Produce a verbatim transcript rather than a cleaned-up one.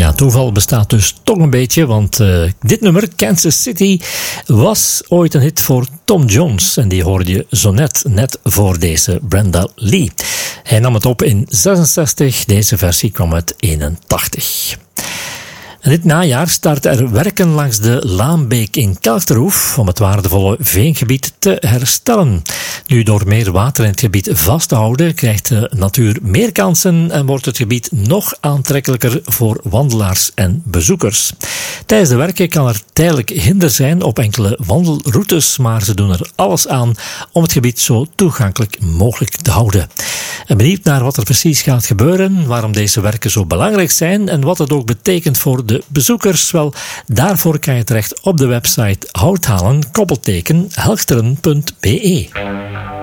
Ja, toeval bestaat dus toch een beetje, want uh, dit nummer, Kansas City, was ooit een hit voor Tom Jones. En die hoorde je zo net, net voor deze Brenda Lee. Hij nam het op in zesenzestig, deze versie kwam uit eenentachtig. En dit najaar starten er werken langs de Laanbeek in Kelchterhoef om het waardevolle veengebied te herstellen. Nu, door meer water in het gebied vast te houden, krijgt de natuur meer kansen en wordt het gebied nog aantrekkelijker voor wandelaars en bezoekers. Tijdens de werken kan er tijdelijk hinder zijn op enkele wandelroutes, maar ze doen er alles aan om het gebied zo toegankelijk mogelijk te houden. En benieuwd naar wat er precies gaat gebeuren, waarom deze werken zo belangrijk zijn en wat het ook betekent voor de bezoekers, wel, daarvoor kan je terecht op de website houthalen, koppelteken, helchteren punt be.